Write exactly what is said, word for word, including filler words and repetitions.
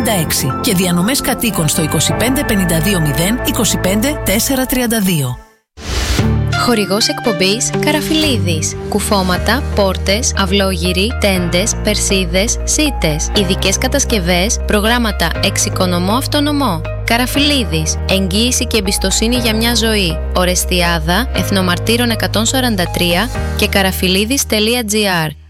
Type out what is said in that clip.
πενήντα έξι και διανομές κατοίκων στο είκοσι πέντε πενήντα δύο μηδέν είκοσι πέντε τετρακόσια τριάντα δύο. Χορηγός εκπομπής Καραφιλίδης. Κουφώματα, πόρτες, αυλόγυροι, τέντες, περσίδες, σίτες. Ειδικές κατασκευές, προγράμματα εξοικονομώ αυτονομώ. Καραφιλίδης. Εγγύηση και εμπιστοσύνη για μια ζωή. Ορεστιάδα, Εθνομαρτύρων εκατόν σαράντα τρία και καραφιλίδης τελεία τζι άρ.